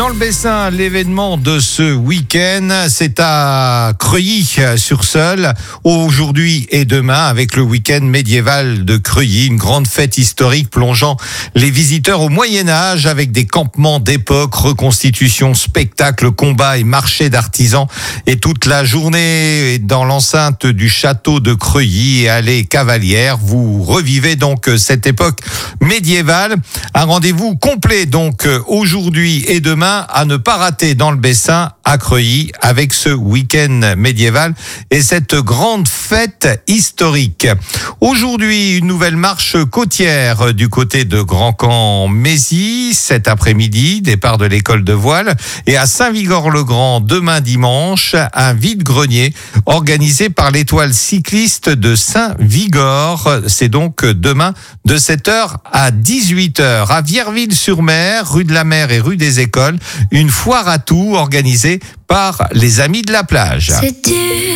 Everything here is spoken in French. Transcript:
Dans le Bessin, l'événement de ce week-end, c'est à Creuilly-sur-Seulles, aujourd'hui et demain, avec le week-end médiéval de Creuilly, une grande fête historique plongeant les visiteurs au Moyen-Âge avec des campements d'époque, reconstitutions, spectacles, combats et marchés d'artisans. Et toute la journée dans l'enceinte du château de Creuilly et allées Cavalières, vous revivez donc cette époque médiévale. Un rendez-vous complet donc aujourd'hui et demain à ne pas rater dans le Bessin à Creuilly avec ce week-end médiéval et cette grande fête historique. Aujourd'hui, une nouvelle marche côtière du côté de Grand-Camp-Mézy cet après-midi, départ de l'école de voile, et à Saint-Vigor-le-Grand demain dimanche, un vide-grenier organisé par l'étoile cycliste de Saint-Vigor. C'est donc demain de 7h à 18h à Vierville-sur-Mer, rue de la Mer et rue des Écoles, une foire à tout organisée par les Amis de la Plage.